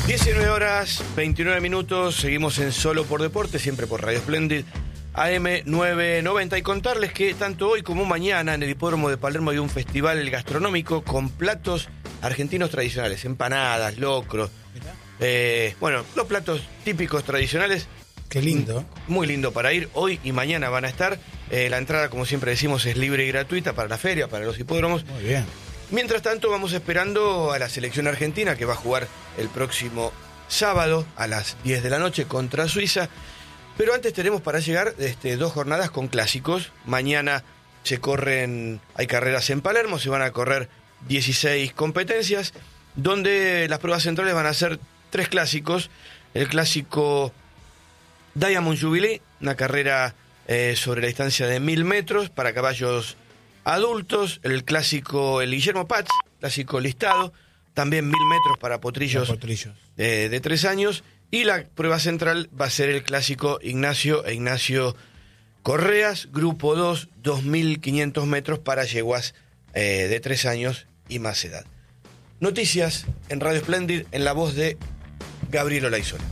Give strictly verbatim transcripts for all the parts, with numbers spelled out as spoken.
diecinueve horas, veintinueve minutos, seguimos en Solo por Deporte, siempre por Radio Splendid, A M novecientos noventa, y contarles que tanto hoy como mañana en el Hipódromo de Palermo hay un festival gastronómico con platos argentinos tradicionales, empanadas, locro, eh, bueno, los platos típicos tradicionales. Qué lindo. Muy lindo para ir, hoy y mañana van a estar, eh, la entrada, como siempre decimos, es libre y gratuita para la feria, para los hipódromos. Muy bien. Mientras tanto, vamos esperando a la selección argentina, que va a jugar el próximo sábado a las diez de la noche contra Suiza. Pero antes tenemos para llegar este, dos jornadas con clásicos. Mañana se corren, hay carreras en Palermo, se van a correr dieciséis competencias, donde las pruebas centrales van a ser tres clásicos. El clásico Diamond Jubilee, una carrera eh, sobre la distancia de mil metros para caballos adultos. El clásico El Guillermo Paz, clásico listado, también mil metros para potrillos, potrillos. Eh, de tres años. Y la prueba central va a ser el clásico Ignacio e Ignacio Correas, grupo dos, dos mil quinientos metros para yeguas eh, de tres años y más edad. Noticias en Radio Splendid en la voz de Gabriel Olaizola.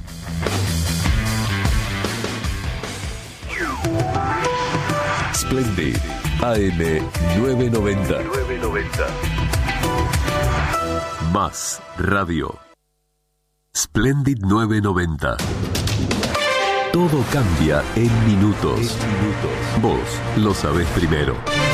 Splendid A M novecientos noventa. novecientos noventa. Más radio. Splendid novecientos noventa. Todo cambia en minutos. Vos lo sabés primero.